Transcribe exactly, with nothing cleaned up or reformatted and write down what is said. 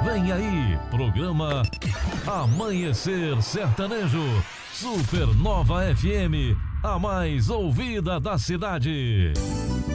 Vem aí, programa Amanhecer Sertanejo, Supernova F M, a mais ouvida da cidade.